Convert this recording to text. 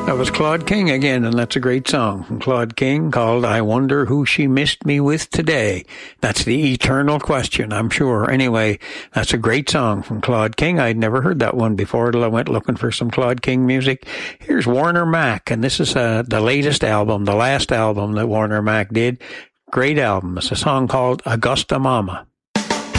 That was Claude King again, and that's a great song from Claude King called I Wonder Who She Missed Me With Today. That's the eternal question, I'm sure. Anyway, that's a great song from Claude King. I'd never heard that one before till I went looking for some Claude King music. Here's Warner Mac, and this is the latest album, the last album that Warner Mac did. Great album. It's a song called Augusta Mama.